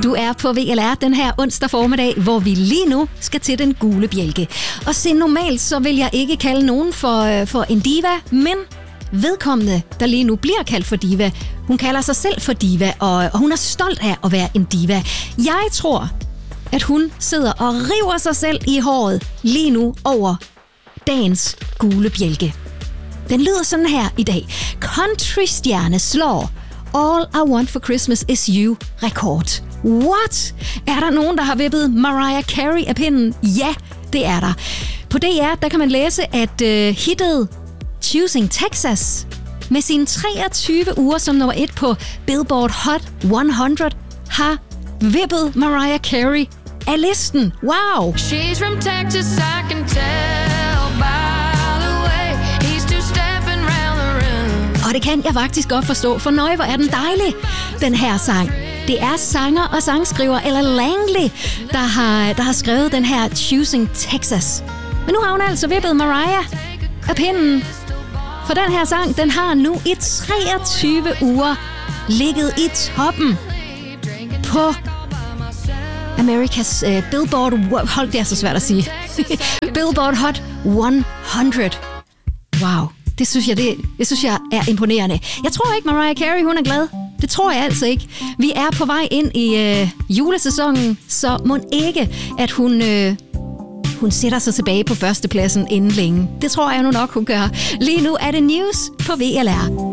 Du er på VLR den her onsdag formiddag, hvor vi lige nu skal til den gule bjælke. Og se, normalt så vil jeg ikke kalde nogen for en diva, men vedkommende, der lige nu bliver kaldt for diva, hun kalder sig selv for diva, og hun er stolt af at være en diva. Jeg tror, at hun sidder og river sig selv i håret lige nu over dagens gule bjælke. Den lyder sådan her i dag. Countrystjerne slår All I Want for Christmas Is You rekord. What? Er der nogen, der har vippet Mariah Carey af pinden? Ja, det er der. På DR, der kan man læse, at hittet Choosing Texas med sine 23 uger som nummer 1 på Billboard Hot 100 har vippet Mariah Carey af listen. Wow! She's from Texas, I can tell by the way he's two-stepping round the room. Og det kan jeg faktisk godt forstå, for nøj, hvor er den dejlig, den her sang. Det er sanger og sangskriver Ella Langley, der har skrevet den her Choosing Texas. Men nu har hun altså vippet Mariah af pinden. For den her sang, den har nu i 23 uger ligget i toppen på Amerikas Billboard... Hold, det er så svært at sige. Billboard Hot 100. Wow, det synes jeg er imponerende. Jeg tror ikke, Mariah Carey, hun er glad. Det tror jeg altså ikke. Vi er på vej ind i julesæsonen, så må ikke, at hun sætter sig tilbage på førstepladsen inden længe. Det tror jeg nu nok, hun gør. Lige nu er det news på VLR.